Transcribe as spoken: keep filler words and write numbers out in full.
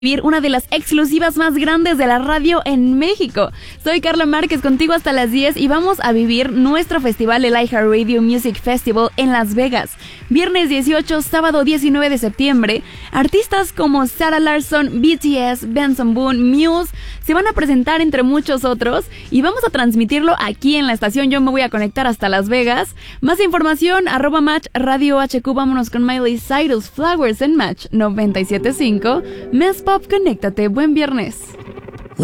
vivir una de las exclusivas más grandes de la radio en México. Soy Carla Márquez, contigo hasta las diez y vamos a vivir nuestro festival, el iHeartRadio Music Festival en Las Vegas. Viernes dieciocho, sábado diecinueve de septiembre, artistas como Sarah Larsson, B T S, Benson Boone, Muse se van a presentar entre muchos otros y vamos a transmitirlo aquí en la estación. Yo me voy a conectar hasta Las Vegas. Más información, arroba Match Radio H Q. Vámonos con Miley Cyrus, Flowers en Match noventa y siete punto cinco. Mes Pop, conéctate. Buen viernes.